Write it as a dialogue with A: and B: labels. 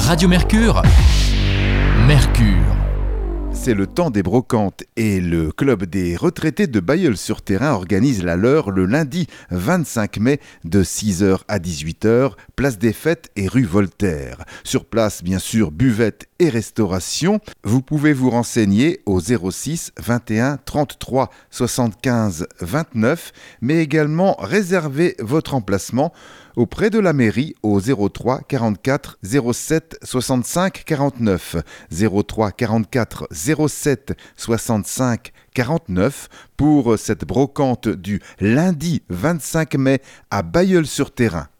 A: Radio Mercure. Mercure.
B: C'est le temps des brocantes et le club des retraités de Bailleul-sur-Thérain organise la leur le lundi 25 mai de 6h à 18h, place des Fêtes et rue Voltaire. Sur place, bien sûr, buvette et restauration. Vous pouvez vous renseigner au 06 21 33 75 29, mais également réserver votre emplacement auprès de la mairie au 03 44 07 65 49, 03 44 07 65 49 pour cette brocante du lundi 25 mai à Bailleul-sur-Thérain.